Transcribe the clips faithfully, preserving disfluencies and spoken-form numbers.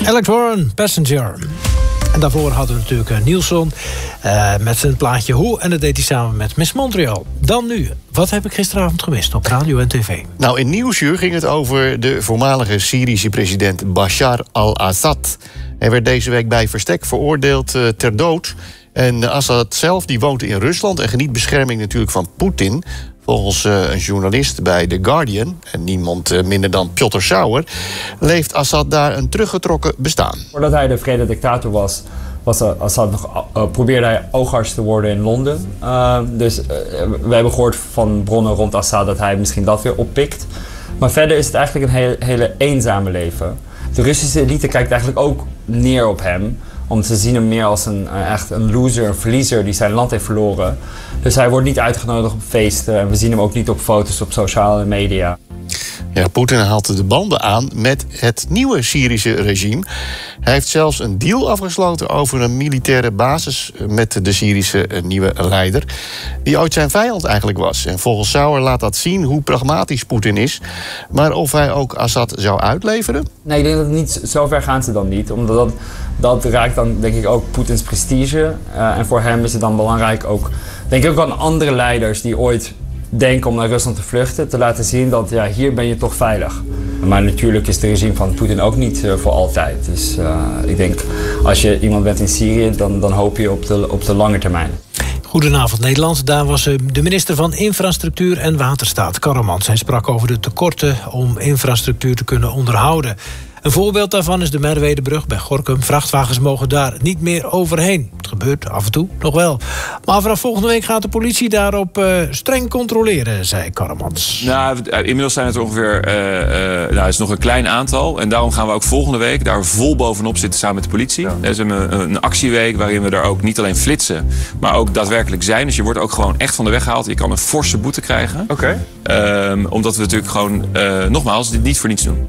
Alex Warren, Passenger. En daarvoor hadden we natuurlijk uh, Nielsen uh, met zijn plaatje Hoe. En dat deed hij samen met Miss Montreal. Dan nu, wat heb ik gisteravond gemist op radio en tv? Nou, in Nieuwsuur ging het over de voormalige Syrische president Bashar al-Assad. Hij werd deze week bij verstek veroordeeld uh, ter dood. En Assad zelf die woont in Rusland en geniet bescherming natuurlijk van Poetin. Volgens uh, een journalist bij The Guardian, en niemand uh, minder dan Piotr Sauer, leeft Assad daar een teruggetrokken bestaan. Voordat hij de vrede dictator was, was Assad nog, uh, probeerde hij oogarts te worden in Londen. Uh, dus uh, we hebben gehoord van bronnen rond Assad dat hij misschien dat weer oppikt. Maar verder is het eigenlijk een hele, hele eenzame leven. De Russische elite kijkt eigenlijk ook neer op hem. Want ze zien hem meer als een, echt een loser, een verliezer die zijn land heeft verloren. Dus hij wordt niet uitgenodigd op feesten. En we zien hem ook niet op foto's op sociale media. Ja, Poetin haalt de banden aan met het nieuwe Syrische regime. Hij heeft zelfs een deal afgesloten over een militaire basis met de Syrische nieuwe leider, die ooit zijn vijand eigenlijk was. En volgens Sauer laat dat zien hoe pragmatisch Poetin is. Maar of hij ook Assad zou uitleveren? Nee, ik denk dat het niet, zo ver gaan ze dan niet. Omdat dat, dat raakt dan denk ik ook Poetins prestige. Uh, en voor hem is het dan belangrijk ook, denk ik ook aan andere leiders die ooit denken om naar Rusland te vluchten, te laten zien dat ja, hier ben je toch veilig. Maar natuurlijk is het regime van Poetin ook niet uh, voor altijd. Dus uh, ik denk, als je iemand bent in Syrië, dan, dan hoop je op de, op de lange termijn. Goedenavond Nederland. Daar was de minister van Infrastructuur en Waterstaat, Karremans. Hij sprak over de tekorten om infrastructuur te kunnen onderhouden. Een voorbeeld daarvan is de Merwedebrug bij Gorinchem. Vrachtwagens mogen daar niet meer overheen. Het gebeurt af en toe nog wel. Maar vanaf volgende week gaat de politie daarop uh, streng controleren, zei Karremans. Nou, inmiddels zijn het ongeveer uh, uh, nou, is nog een klein aantal. En daarom gaan we ook volgende week daar vol bovenop zitten samen met de politie. Ja. Er is een, een actieweek waarin we daar ook niet alleen flitsen, maar ook daadwerkelijk zijn. Dus je wordt ook gewoon echt van de weg gehaald. Je kan een forse boete krijgen. Oké. Okay. Um, omdat we natuurlijk gewoon, uh, nogmaals, dit niet voor niets doen.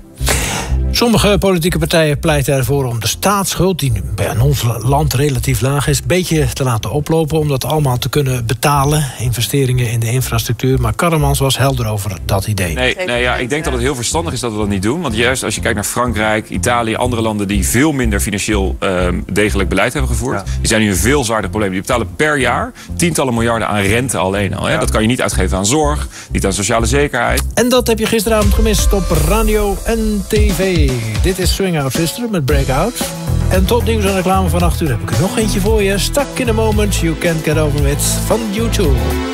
Sommige politieke partijen pleiten ervoor om de staatsschuld, die nu bij ons land relatief laag is, een beetje te laten oplopen om dat allemaal te kunnen betalen. Investeringen in de infrastructuur. Maar Karremans was helder over dat idee. Nee, nee ja, ik denk dat het heel verstandig is dat we dat niet doen. Want juist als je kijkt naar Frankrijk, Italië, andere landen die veel minder financieel uh, degelijk beleid hebben gevoerd, ja. die zijn nu een veel zwaarder probleem. Die betalen per jaar tientallen miljarden aan rente alleen al. Hè? Ja. Dat kan je niet uitgeven aan zorg, niet aan sociale zekerheid. En dat heb je gisteravond gemist op radio en tv. Dit is Swing Out Sister met Breakout. En tot nieuws en reclame van acht uur heb ik er nog eentje voor je. Stuck in a Moment, You Can't Get Over It van YouTube.